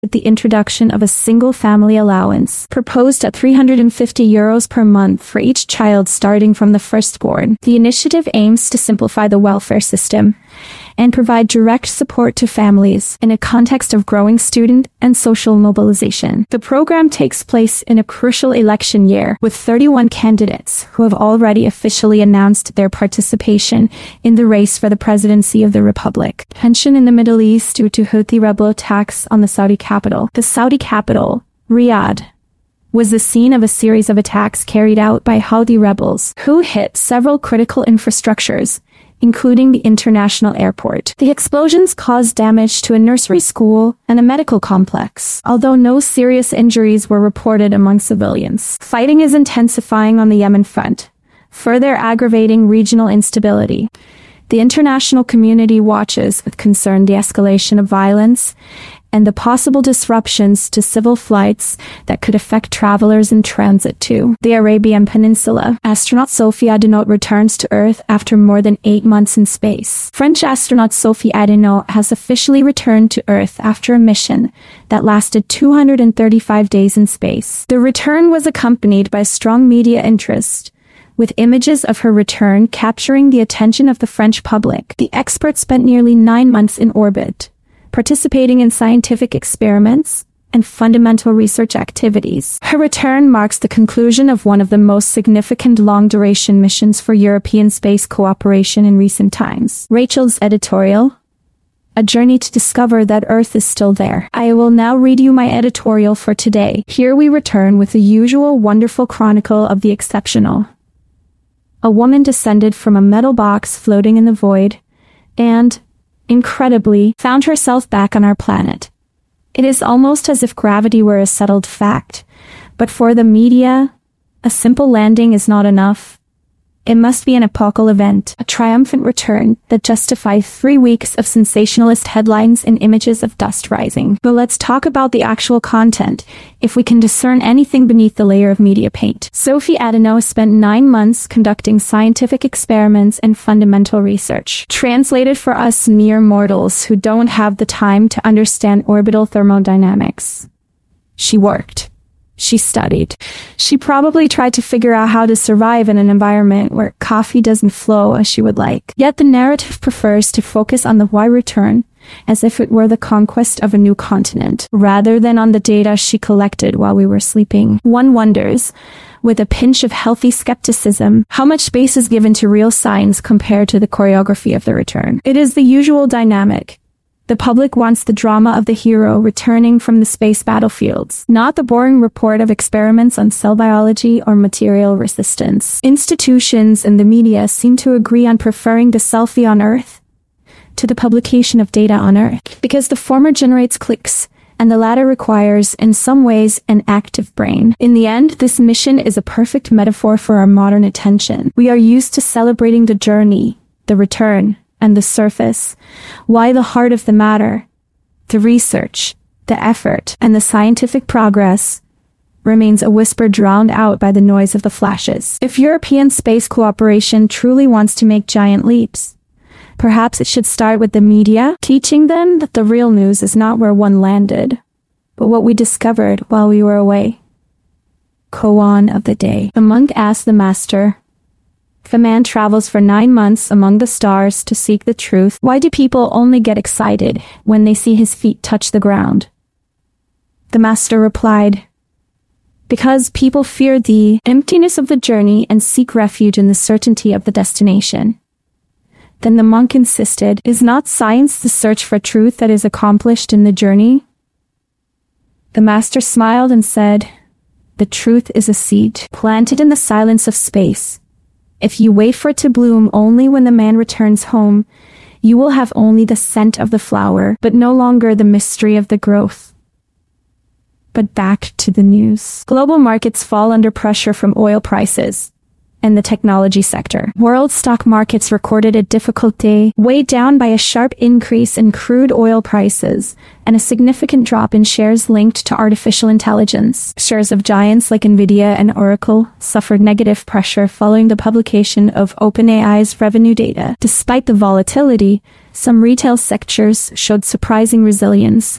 the introduction of a single-family allowance, proposed at €350 per month for each child starting from the firstborn. The initiative aims to simplify the welfare system and provide direct support to families in a context of growing student and social mobilization. The program takes place in a crucial election year, with 31 candidates who have already officially announced their participation in the race for the presidency of the Republic. Tension in the Middle East due to Houthi rebel attacks on the Saudi capital. The Saudi capital, Riyadh, was the scene of a series of attacks carried out by Houthi rebels who hit several critical infrastructures, including the international airport. The explosions caused damage to a nursery school and a medical complex, although no serious injuries were reported among civilians. Fighting is intensifying on the Yemen front, further aggravating regional instability. The international community watches with concern the escalation of violence and the possible disruptions to civil flights that could affect travelers in transit to the Arabian Peninsula. Astronaut Sophie Adenaude returns to Earth after more than 8 months in space. French astronaut Sophie Adenaude has officially returned to Earth after a mission that lasted 235 days in space. The return was accompanied by strong media interest, with images of her return capturing the attention of the French public. The expert spent nearly 9 months in orbit, participating in scientific experiments and fundamental research activities. Her return marks the conclusion of one of the most significant long-duration missions for European space cooperation in recent times. Rachel's editorial, A Journey to Discover That Earth is Still There. I will now read you my editorial for today. Here we return with the usual wonderful chronicle of the exceptional. A woman descended from a metal box floating in the void and, incredibly, found herself back on our planet. It is almost as if gravity were a settled fact, but for the media, a simple landing is not enough. It must be an epochal event, a triumphant return that justifies 3 weeks of sensationalist headlines and images of dust rising. But let's talk about the actual content, if we can discern anything beneath the layer of media paint. Sophie Adenaude spent 9 months conducting scientific experiments and fundamental research. Translated for us mere mortals who don't have the time to understand orbital thermodynamics. She worked. She studied. She probably tried to figure out how to survive in an environment where coffee doesn't flow as she would like. Yet the narrative prefers to focus on the why return, as if it were the conquest of a new continent, rather than on the data she collected while we were sleeping. One wonders, with a pinch of healthy skepticism, how much space is given to real science compared to the choreography of the return. It is the usual dynamic. The public wants the drama of the hero returning from the space battlefields, not the boring report of experiments on cell biology or material resistance. Institutions and the media seem to agree on preferring the selfie on Earth to the publication of data on Earth, because the former generates clicks, and the latter requires, in some ways, an active brain. In the end, this mission is a perfect metaphor for our modern attention. We are used to celebrating the journey, the return, and the surface. Why the heart of the matter, the research, the effort, and the scientific progress remains a whisper drowned out by the noise of the flashes. If European space cooperation truly wants to make giant leaps, perhaps it should start with the media, teaching them that the real news is not where one landed, but what we discovered while we were away. Koan of the day. The monk asked the master, if a man travels for 9 months among the stars to seek the truth, why do people only get excited when they see his feet touch the ground? The master replied, because people fear the emptiness of the journey and seek refuge in the certainty of the destination. Then the monk insisted, is not science the search for truth that is accomplished in the journey? The master smiled and said, the truth is a seed planted in the silence of space. If you wait for it to bloom only when the man returns home, you will have only the scent of the flower, but no longer the mystery of the growth. But back to the news. Global markets fall under pressure from oil prices and the technology sector. World stock markets recorded a difficult day, weighed down by a sharp increase in crude oil prices and a significant drop in shares linked to artificial intelligence. Shares of giants like Nvidia and Oracle suffered negative pressure following the publication of OpenAI's revenue data. Despite the volatility, some retail sectors showed surprising resilience,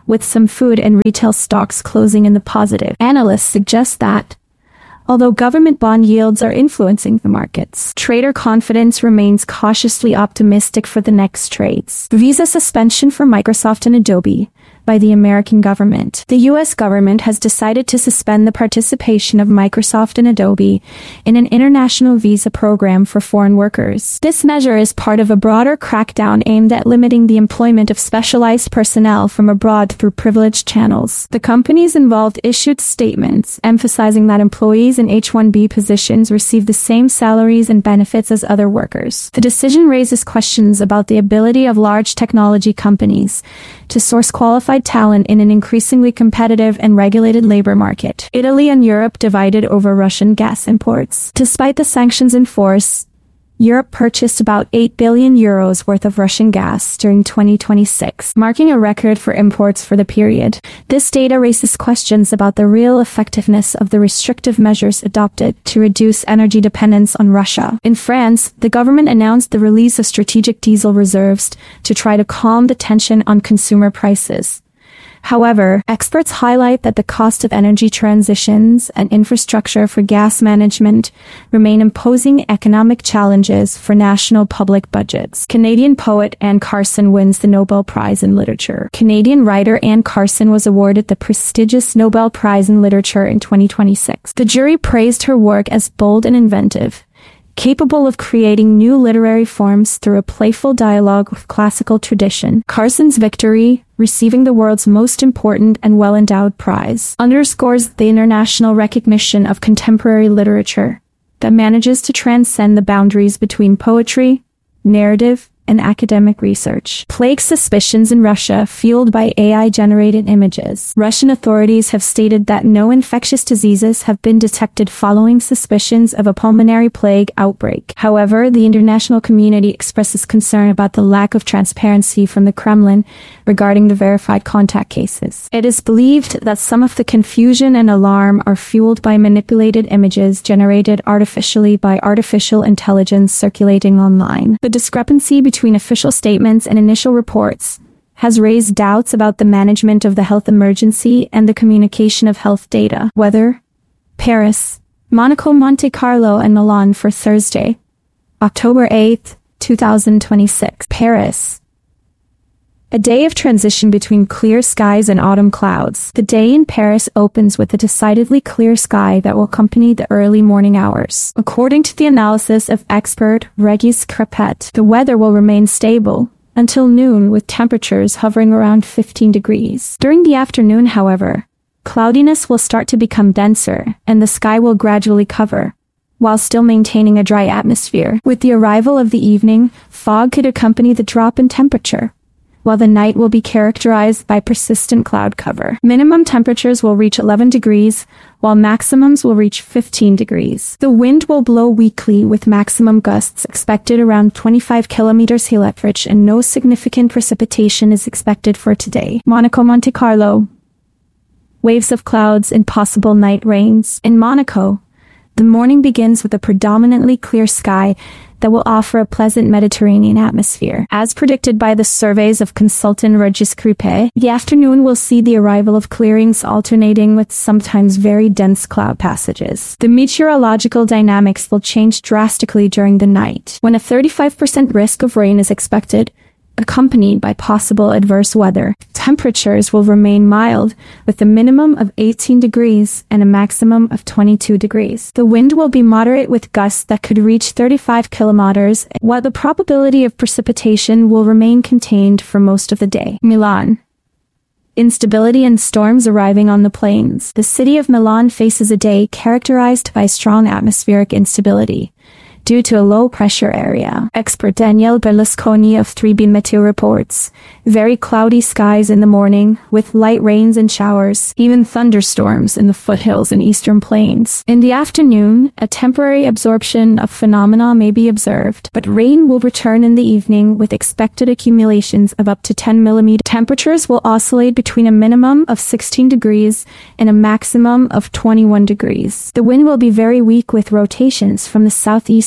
with some food and retail stocks closing in the positive. Analysts suggest that, although government bond yields are influencing the markets, trader confidence remains cautiously optimistic for the next trades. Visa suspension for Microsoft and Adobe by the American government. The U.S. government has decided to suspend the participation of Microsoft and Adobe in an international visa program for foreign workers. This measure is part of a broader crackdown aimed at limiting the employment of specialized personnel from abroad through privileged channels. The companies involved issued statements emphasizing that employees in H-1B positions receive the same salaries and benefits as other workers. The decision raises questions about the ability of large technology companies to source qualified talent in an increasingly competitive and regulated labor market. Italy and Europe divided over Russian gas imports. Despite the sanctions in force, Europe purchased about €8 billion worth of Russian gas during 2026, marking a record for imports for the period. This data raises questions about the real effectiveness of the restrictive measures adopted to reduce energy dependence on Russia. In France, the government announced the release of strategic diesel reserves to try to calm the tension on consumer prices. However, experts highlight that the cost of energy transitions and infrastructure for gas management remain imposing economic challenges for national public budgets. Canadian poet Anne Carson wins the Nobel Prize in Literature. Canadian writer Anne Carson was awarded the prestigious Nobel Prize in Literature in 2026. The jury praised her work as bold and inventive, capable of creating new literary forms through a playful dialogue with classical tradition. Carson's victory, receiving the world's most important and well-endowed prize, underscores the international recognition of contemporary literature that manages to transcend the boundaries between poetry, narrative, and academic research. Plague suspicions in Russia fueled by AI-generated images. Russian authorities have stated that no infectious diseases have been detected following suspicions of a pulmonary plague outbreak. However, the international community expresses concern about the lack of transparency from the Kremlin regarding the verified contact cases. It is believed that some of the confusion and alarm are fueled by manipulated images generated artificially by artificial intelligence circulating online. The discrepancy between official statements and initial reports has raised doubts about the management of the health emergency and the communication of health data. Weather: Paris, Monaco, Monte Carlo, and Milan for Thursday, October 8, 2026. Paris. A day of transition between clear skies and autumn clouds. The day in Paris opens with a decidedly clear sky that will accompany the early morning hours. According to the analysis of expert Regis Crepet, the weather will remain stable until noon with temperatures hovering around 15 degrees. During the afternoon, however, cloudiness will start to become denser and the sky will gradually cover, while still maintaining a dry atmosphere. With the arrival of the evening, fog could accompany the drop in temperature, while the night will be characterized by persistent cloud cover. Minimum temperatures will reach 11 degrees, while maximums will reach 15 degrees. The wind will blow weakly with maximum gusts expected around 25 km/h and no significant precipitation is expected for today. Monaco, Monte Carlo. Waves of clouds and possible night rains. In Monaco, the morning begins with a predominantly clear sky that will offer a pleasant Mediterranean atmosphere. As predicted by the surveys of consultant Regis Crepet, the afternoon will see the arrival of clearings alternating with sometimes very dense cloud passages. The meteorological dynamics will change drastically during the night, when a 35% risk of rain is expected, accompanied by possible adverse weather. Temperatures will remain mild, with a minimum of 18 degrees and a maximum of 22 degrees. The wind will be moderate with gusts that could reach 35 kilometers, while the probability of precipitation will remain contained for most of the day. Milan. Instability and storms arriving on the plains. The city of Milan faces a day characterized by strong atmospheric instability due to a low-pressure area. Expert Daniele Berlusconi of 3B Meteo reports very cloudy skies in the morning, with light rains and showers, even thunderstorms in the foothills and eastern plains. In the afternoon, a temporary absorption of phenomena may be observed, but rain will return in the evening with expected accumulations of up to 10 millimeters. Temperatures will oscillate between a minimum of 16 degrees and a maximum of 21 degrees. The wind will be very weak with rotations from the southeast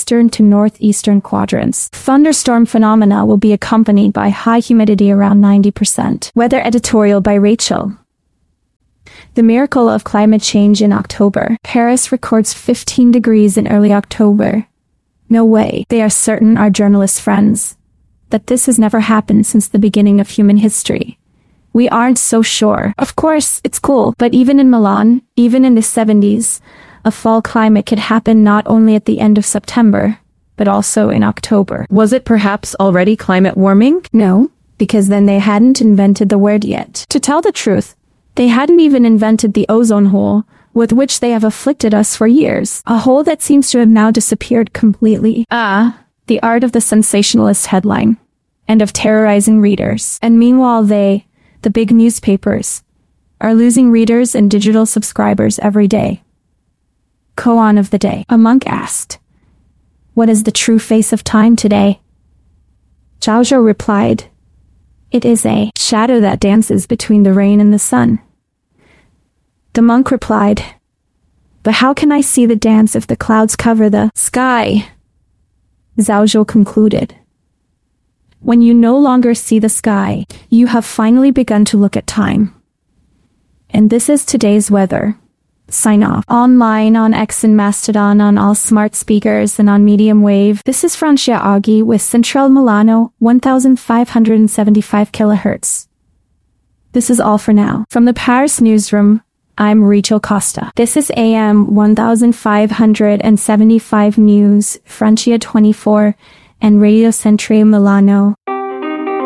eastern to northeastern quadrants. Thunderstorm phenomena will be accompanied by high humidity around 90%. Weather editorial by Rachel. The miracle of climate change in October. Paris records 15 degrees in early October. No way. They are certain, our journalist friends, that this has never happened since the beginning of human history. We aren't so sure. Of course, it's cool, but even in Milan, even in the 70s, a fall climate could happen not only at the end of September, but also in October. Was it perhaps already climate warming? No, because then they hadn't invented the word yet. To tell the truth, they hadn't even invented the ozone hole, with which they have afflicted us for years. A hole that seems to have now disappeared completely. The art of the sensationalist headline, and of terrorizing readers. And meanwhile they, the big newspapers, are losing readers and digital subscribers every day. Koan of the day. A monk asked, "What is the true face of time today?" Zhao Zhou replied, "It is a shadow that dances between the rain and the sun." The monk replied, "But how can I see the dance if the clouds cover the sky?" Zhao Zhou concluded, "When you no longer see the sky, you have finally begun to look at time." And this is today's weather. Sign off. Online, on X and Mastodon, on all smart speakers, and on medium wave. This is Francia Aghi with Central Milano, 1575 kHz. This is all for now. From the Paris newsroom, I'm Rachel Costa. This is AM 1575 News, Francia 24, and Radio Centre Milano,